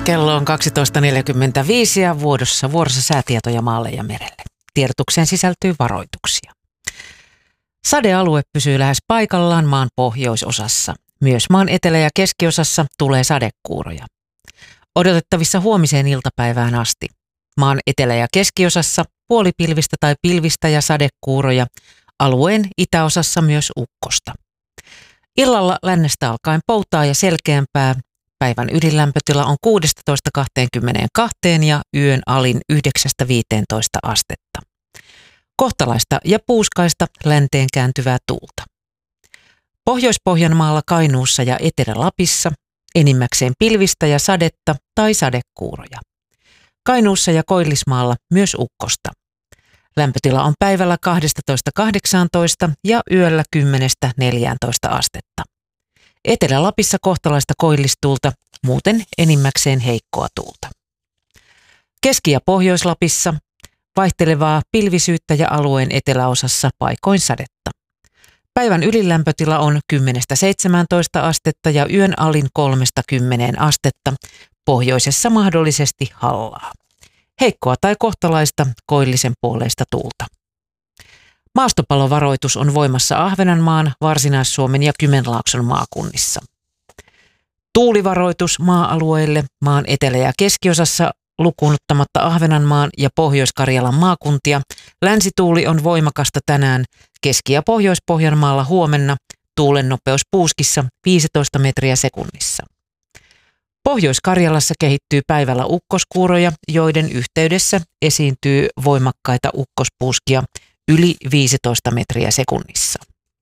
Kello on 12.45 ja vuorossa säätietoja maalle ja merelle. Tiedotukseen sisältyy varoituksia. Sadealue pysyy lähes paikallaan maan pohjoisosassa. Myös maan etelä- ja keskiosassa tulee sadekuuroja. Odotettavissa huomiseen iltapäivään asti. Maan etelä- ja keskiosassa puolipilvistä tai pilvistä ja sadekuuroja. Alueen itäosassa myös ukkosta. Illalla lännestä alkaen poutaa ja selkeämpää. Päivän ydinlämpötila on 16–22 ja yön alin 9–15 astetta. Kohtalaista ja puuskaista länteen kääntyvää tuulta. Pohjois-Pohjanmaalla, Kainuussa ja Etelä-Lapissa enimmäkseen pilvistä ja sadetta tai sadekuuroja. Kainuussa ja Koillismaalla myös ukkosta. Lämpötila on päivällä 12–18 ja yöllä 10–14 astetta. Etelä-Lapissa kohtalaista koillistuulta, muuten enimmäkseen heikkoa tuulta. Keski- ja Pohjois-Lapissa vaihtelevaa pilvisyyttä ja alueen eteläosassa paikoin sadetta. Päivän ylilämpötila on 10–17 astetta ja yön alin 3–10 astetta, pohjoisessa mahdollisesti hallaa. Heikkoa tai kohtalaista koillisen puoleista tuulta. Maastopalovaroitus on voimassa Ahvenanmaan, Varsinais-Suomen ja Kymenlaakson maakunnissa. Tuulivaroitus maa-alueille maan etelä- ja keskiosassa lukuun ottamatta Ahvenanmaan ja Pohjois-Karjalan maakuntia. Länsituuli on voimakasta tänään, Keski- ja Pohjois-Pohjanmaalla huomenna, tuulen nopeus puuskissa 15 metriä sekunnissa. Pohjois-Karjalassa kehittyy päivällä ukkoskuuroja, joiden yhteydessä esiintyy voimakkaita ukkospuuskia yli 15 metriä sekunnissa.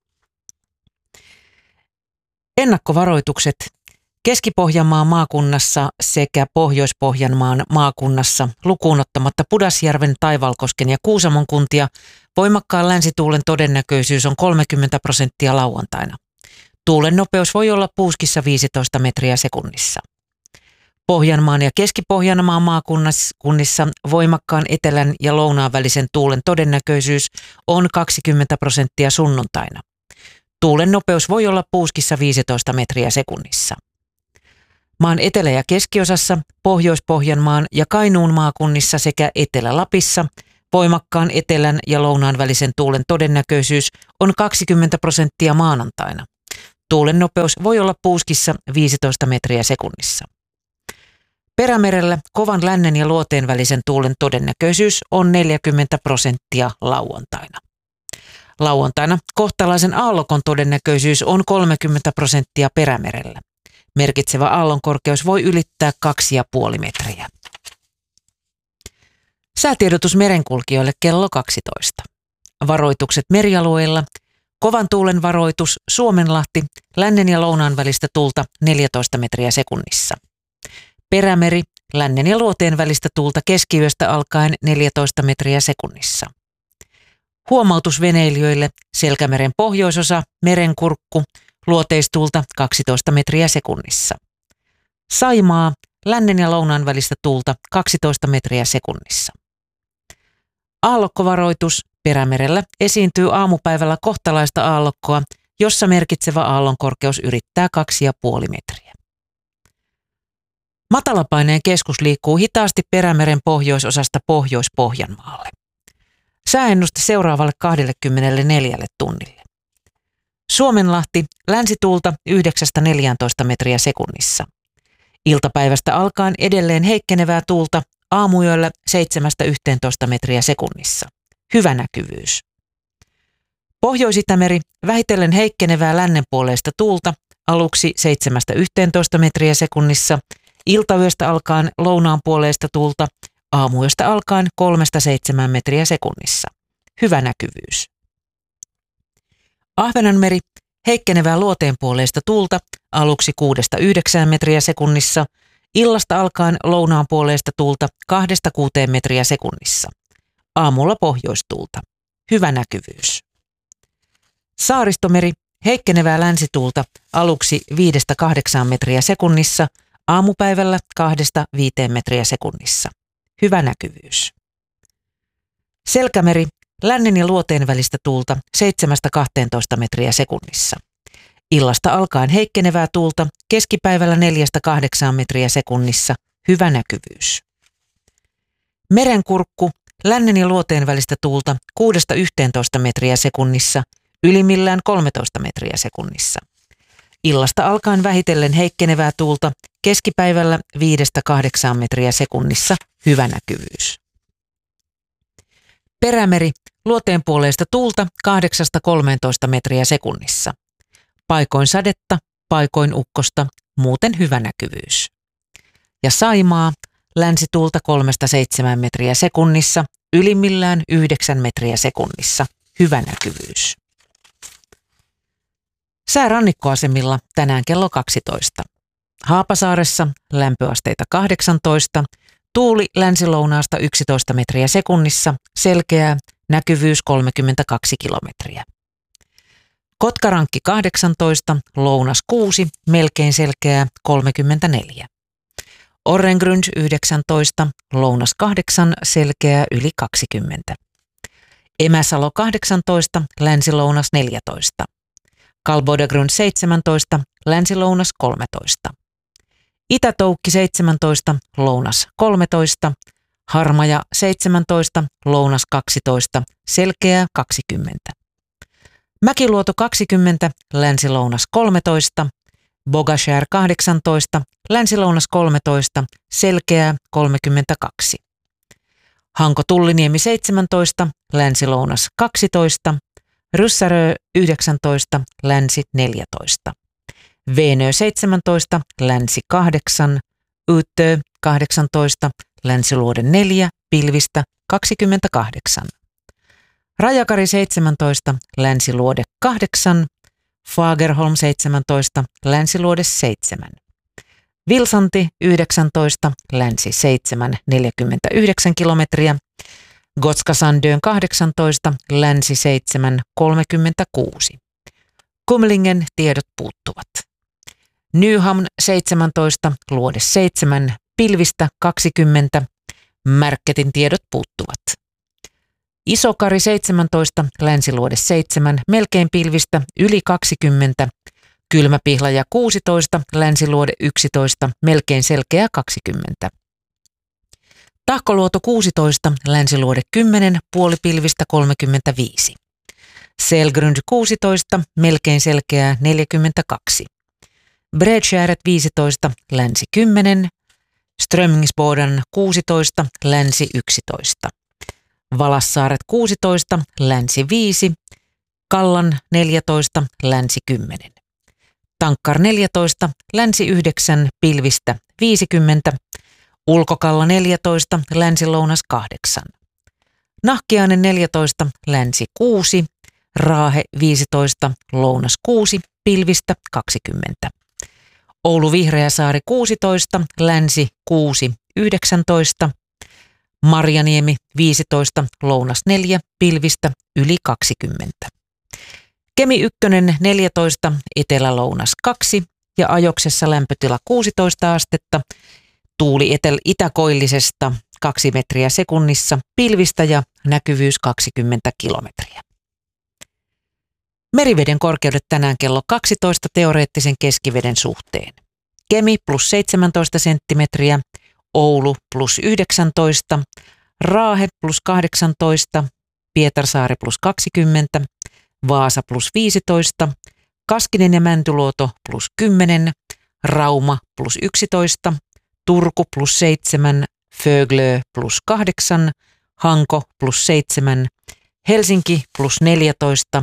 Ennakkovaroitukset Keski-Pohjanmaan maakunnassa sekä Pohjois-Pohjanmaan maakunnassa lukuun ottamatta Pudasjärven, Taivalkosken ja Kuusamon kuntia voimakkaan länsituulen todennäköisyys on 30% lauantaina. Tuulen nopeus voi olla puuskissa 15 metriä sekunnissa. Pohjanmaan ja Keski-Pohjanmaan maakunnissa voimakkaan etelän ja lounaan välisen tuulen todennäköisyys on 20% sunnuntaina. Tuulen nopeus voi olla puuskissa 15 metriä sekunnissa. Maan etelä- ja keskiosassa, Pohjois-Pohjanmaan ja Kainuun maakunnissa sekä Etelä-Lapissa voimakkaan etelän ja lounaan välisen tuulen todennäköisyys on 20% maanantaina. Tuulen nopeus voi olla puuskissa 15 metriä sekunnissa. Perämerellä kovan lännen ja luoteen välisen tuulen todennäköisyys on 40% lauantaina. Lauantaina kohtalaisen aallokon todennäköisyys on 30% perämerellä. Merkitsevä aallonkorkeus voi ylittää 2,5 metriä. Säätiedotus merenkulkijoille kello 12. Varoitukset merialueilla. Kovan tuulen varoitus Suomenlahti, lännen ja lounaan välistä tuulta 14 metriä sekunnissa. Perämeri, lännen ja luoteen välistä tuulta keskiyöstä alkaen 14 metriä sekunnissa. Huomautus veneilijöille, Selkämeren pohjoisosa, merenkurkku, luoteistuulta 12 metriä sekunnissa. Saimaa, lännen ja lounaan välistä tuulta 12 metriä sekunnissa. Aallokkovaroitus, Perämerellä esiintyy aamupäivällä kohtalaista aallokkoa, jossa merkitsevä aallonkorkeus yrittää 2,5 metriä. Matalapaineen keskus liikkuu hitaasti Perämeren pohjoisosasta Pohjois-Pohjanmaalle. Sääennuste seuraavalle 24 tunnille. Suomenlahti, länsituulta 9–14 metriä sekunnissa. Iltapäivästä alkaen edelleen heikkenevää tuulta, aamuyöllä 7–11 metriä sekunnissa. Hyvä näkyvyys. Pohjois-Itämeri, vähitellen heikkenevää lännenpuoleista tuulta, aluksi 7–11 metriä sekunnissa. Iltayöstä alkaen lounaanpuoleista tuulta, aamuyöstä alkaen 3–7 metriä sekunnissa. Hyvä näkyvyys. Ahvenanmeri, heikkenevää luoteenpuoleista tuulta, aluksi 6–9 metriä sekunnissa. Illasta alkaen lounaanpuoleista tuulta 2–6 metriä sekunnissa. Aamulla pohjoistuulta. Hyvä näkyvyys. Saaristomeri, heikkenevää länsituulta, aluksi 5–8 metriä sekunnissa. Aamupäivällä 2–5 metriä sekunnissa. Hyvä näkyvyys. Selkämeri, lännen ja luoteen välistä tuulta 7–12 metriä sekunnissa. Illasta alkaen heikkenevää tuulta, keskipäivällä 4–8 metriä sekunnissa. hyvä näkyvyys. Merenkurkku, lännen ja luoteen välistä tuulta 6–11 metriä sekunnissa, ylimmillään 13 metriä sekunnissa. Illasta alkaen vähitellen heikkenevää tuulta, keskipäivällä 5–8 metriä sekunnissa, hyvä näkyvyys. Perämeri, luoteen puoleista tuulta 8–13 metriä sekunnissa. Paikoin sadetta, paikoin ukkosta, muuten hyvä näkyvyys. Ja Saimaa, länsituulta 3–7 metriä sekunnissa, ylimmillään 9 metriä sekunnissa, hyvä näkyvyys. Sää rannikkoasemilla tänään kello 12. Haapasaaressa lämpöasteita 18, tuuli länsilounaasta 11 metriä sekunnissa, selkeää, näkyvyys 32 kilometriä. Kotkarankki 18, lounas 6, melkein selkeää 34. Orrengrund 19, lounas 8, selkeää yli 20. Emäsalo 18, länsilounas 14. Kalbodegrund 17, länsilounas 13. Itätoukki 17, lounas 13. Harmaja 17, lounas 12, selkeää 20. Mäkiluoto 20, länsilounas 13. Bogashär 18, länsilounas 13, selkeää 32. Hanko Tulliniemi 17, länsilounas 12. Ryssärö 19, länsi 14. Veenö 17, länsi 8. Utö 18, länsiluode 4, pilvistä 28. Rajakari 17, länsiluode 8. Fagerholm 17, länsiluode 7. Vilsanti 19, länsi 7, 49 kilometriä. Gotskasandön 18, länsi 7, 36. Kumlingen tiedot puuttuvat. Nyhamn 17, luode 7, pilvistä 20. Märketin tiedot puuttuvat. Isokari 17, länsiluode 7, melkein pilvistä yli 20. Kylmäpihlaja 16, länsiluode 11, melkein selkeä 20. Tahkoluoto 16, länsiluode 10, puolipilvistä 35. Selgrund 16, melkein selkeää 42. Bredskäret 15, länsi 10. Strömmingsboden 16, länsi 11. Valassaaret 16, länsi 5. Kallan 14, länsi 10. Tankkar 14, länsi 9, pilvistä 50. Ulkokalla 14, länsi-lounas 8. Nahkiainen 14, länsi 6. Raahe 15, lounas 6, pilvistä 20. Oulu Vihreäsaari 16, länsi 6, 19. Marjaniemi 15, lounas 4, pilvistä yli 20. Kemi 1 14, etelä-lounas 2 ja Ajoksessa lämpötila 16 astetta. Tuuli itäkoillisesta 2 metriä sekunnissa, pilvistä ja näkyvyys 20 kilometriä. Meriveden korkeudet tänään kello 12 teoreettisen keskiveden suhteen. Kemi plus 17 senttimetriä, Oulu plus 19, Raahe plus 18, Pietarsaari plus 20, Vaasa plus 15, Kaskinen ja Mäntyluoto plus 10, Rauma plus 11, Turku plus 7, Föglö plus 8, Hanko plus 7, Helsinki plus 14,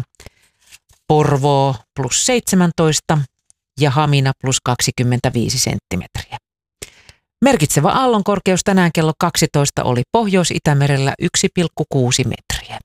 Porvoo plus 17 ja Hamina plus 25 senttimetriä. Merkitsevä aallonkorkeus tänään kello 12 oli Pohjois-Itämerellä 1,6 metriä.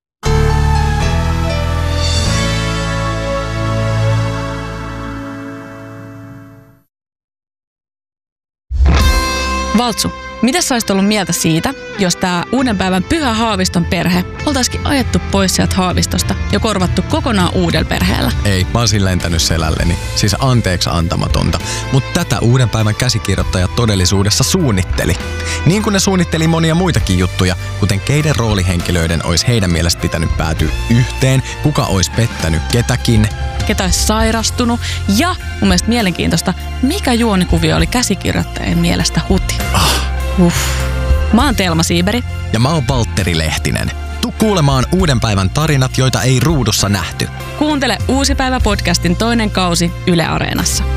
Valtsu, mitä sä olisit ollut mieltä siitä, jos tää uuden päivän Pyhä Haaviston perhe oltaisikin ajettu pois sieltä Haavistosta ja korvattu kokonaan uudella perheellä? Ei, mä olisin lentänyt selälleni. Siis anteeksi antamatonta. Mutta tätä uuden päivän käsikirjoittaja todellisuudessa suunnitteli. Niin kuin ne suunnitteli monia muitakin juttuja, kuten keiden roolihenkilöiden olisi heidän mielestä pitänyt päätyä yhteen, kuka olisi pettänyt ketäkin. ketä olisi sairastunut ja mun mielestä mielenkiintoista, mikä juonikuvio oli käsikirjoittajien mielestä huti. Mä oon Telma Siiberi. Ja mä oon Valtteri Lehtinen. Tuu kuulemaan uuden päivän tarinat, joita ei ruudussa nähty. Kuuntele Uusi päivä podcastin toinen kausi Yle Areenassa.